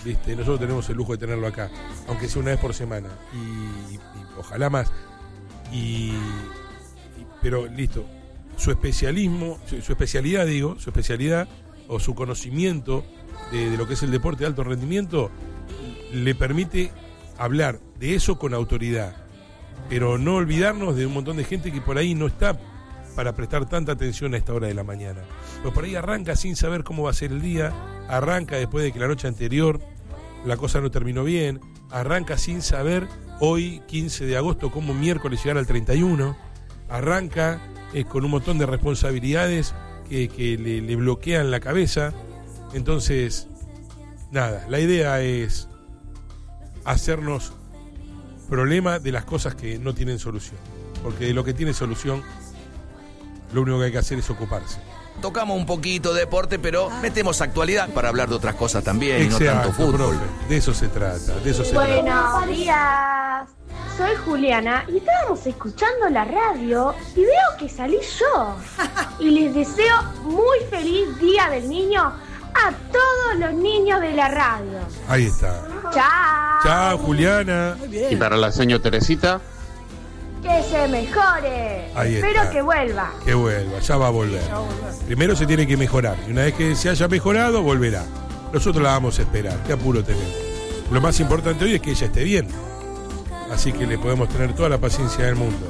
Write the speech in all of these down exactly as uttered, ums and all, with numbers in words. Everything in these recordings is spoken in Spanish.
¿viste? Nosotros tenemos el lujo de tenerlo acá, aunque sea una vez por semana, y, y ojalá más. Y, y pero listo, su especialismo, su, su especialidad, digo, su especialidad o su conocimiento de, de lo que es el deporte de alto rendimiento le permite hablar de eso con autoridad, pero no olvidarnos de un montón de gente que por ahí no está para prestar tanta atención a esta hora de la mañana. Pues por ahí arranca sin saber cómo va a ser el día, arranca después de que la noche anterior la cosa no terminó bien, arranca sin saber hoy, quince de agosto, cómo miércoles llegar al treinta y uno, arranca eh, con un montón de responsabilidades que, que le, le bloquean la cabeza. Entonces, nada, la idea es hacernos problema de las cosas que no tienen solución, porque de lo que tiene solución lo único que hay que hacer es ocuparse. Tocamos un poquito de deporte, pero metemos actualidad para hablar de otras cosas también. Exacto, y no tanto fútbol. Profe, de eso se trata, de eso se Buenos trata. Buenos días, soy Juliana y estábamos escuchando la radio y veo que salí yo. Y les deseo muy feliz Día del Niño a todos los niños de la radio. Ahí está. Chao. Chao, Juliana. Y para la señora Teresita, Que se mejore. Ahí Espero está. que vuelva. Que vuelva, ya va a volver. Primero se tiene que mejorar y una vez que se haya mejorado, volverá. Nosotros la vamos a esperar, qué apuro tenemos. Lo más importante hoy es que ella esté bien. Así que le podemos tener toda la paciencia del mundo.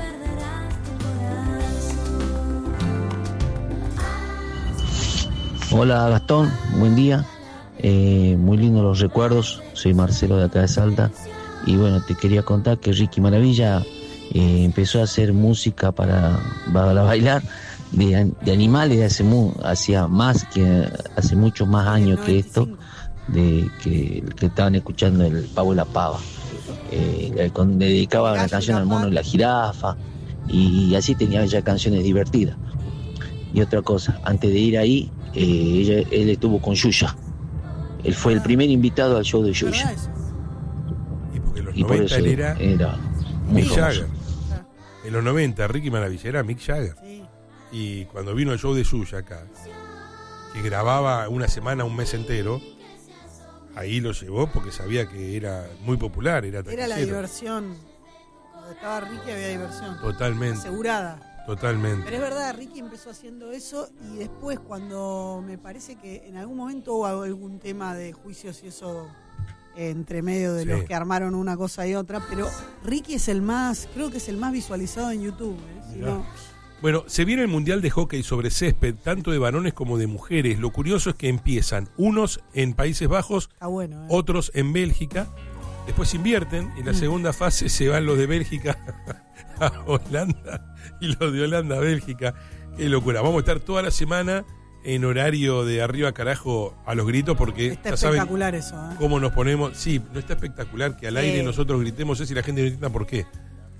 Hola Gastón, buen día. Eh, muy lindos los recuerdos. Soy Marcelo de acá de Salta. Y bueno, te quería contar que Ricky Maravilla eh, empezó a hacer música para, para bailar de, de animales de hace mu, hacía más que hace muchos más años que esto, de que, que estaban escuchando el Pavo y la Pava. Eh, le, con, le dedicaba la canción al mono y la jirafa, y, y así tenía ya canciones divertidas. Y otra cosa, antes de ir ahí, eh, ella, él estuvo con Yuya. Él fue el primer invitado al show de Yuya. Y porque en los Y por noventa eso él era, era muy Mick famoso. Jagger. En los noventa Ricky Maravilla era Mick Jagger. Sí. Y cuando vino el show de Yuya acá, que grababa una semana, un mes entero, ahí lo llevó porque sabía que era muy popular, era Era la taquillero. diversión. Cuando estaba Ricky había diversión. Totalmente, Asegurada. totalmente. Pero es verdad, Ricky empezó haciendo eso y después cuando me parece que en algún momento hubo algún tema de juicios y eso entre medio de Sí. los que armaron una cosa y otra, pero Ricky es el más, creo que es el más visualizado en YouTube. ¿eh? Si Mirá. no, Bueno, se viene el Mundial de Hockey sobre césped, tanto de varones como de mujeres. Lo curioso es que empiezan unos en Países Bajos, está bueno. ¿eh? otros en Bélgica, después invierten, y en la Mm. segunda fase se van los de Bélgica a Holanda y los de Holanda a Bélgica. Qué locura. Vamos a estar toda la semana en horario de arriba carajo a los gritos porque Está ya saben espectacular eso. ¿eh? cómo nos ponemos. Sí, no está espectacular que al Sí. aire nosotros gritemos eso y la gente no entienda por qué.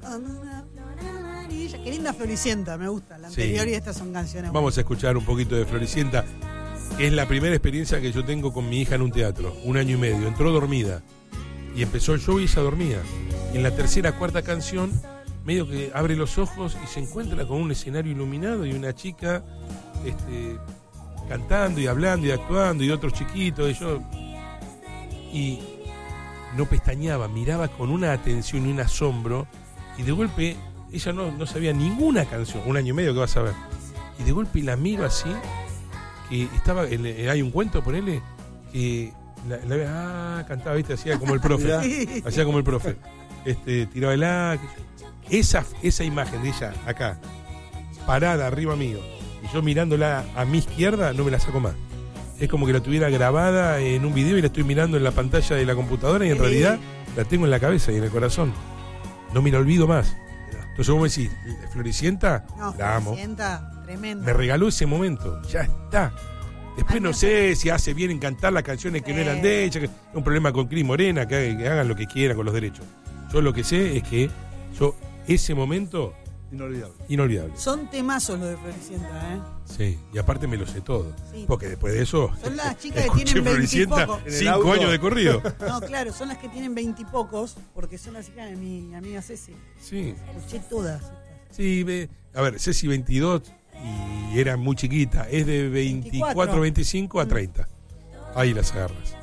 Qué linda Floricienta, me gusta. La Sí. anterior y estas son canciones. Vamos a escuchar un poquito de Floricienta, que es la primera experiencia que yo tengo con mi hija en un teatro, un año y medio. Entró dormida y empezó el show y ella dormía. Y en la tercera, cuarta canción, medio que abre los ojos y se encuentra con un escenario iluminado y una chica este, cantando y hablando y actuando y otros chiquitos y yo. Y no pestañeaba, miraba con una atención y un asombro y de golpe ella no, no sabía ninguna canción, un año y medio que vas a ver. Y de golpe la miro así, que estaba, en, en- hay un cuento, ponele, que la, la- ah, cantaba, viste, hacía como el profe, Sí. hacía como el profe, este, tiraba el ah, que- esa, esa imagen de ella acá, parada arriba mío, y yo mirándola a mi izquierda, no me la saco más. Es como que la tuviera grabada en un video y la estoy mirando en la pantalla de la computadora y en Sí. realidad la tengo en la cabeza y en el corazón. No me la olvido más. Entonces vos me decís, Floricienta, No, la amo. Floricienta, tremendo. Me regaló ese momento, ya está. Después Ay, no me sé si hace bien en cantar las canciones que no Sí. eran de ella, que es un problema con Cris Morena, que, que hagan lo que quieran con los derechos. Yo lo que sé es que yo, ese momento, Inolvidable. inolvidable. Son temazos los de Floricienta, ¿eh? Sí, y aparte me lo sé todo. Sí. Porque después de eso, Son las chicas que escuché tienen Floricienta veintipocos. En el cinco auto. años de corrido. No, claro, son las que tienen veintipocos, porque son las hijas de mi amiga Ceci. Sí, Escuché todas. sí, ve, a ver, Ceci veintidós y era muy chiquita, es de veinticuatro, veinticinco a treinta. Ahí las agarras.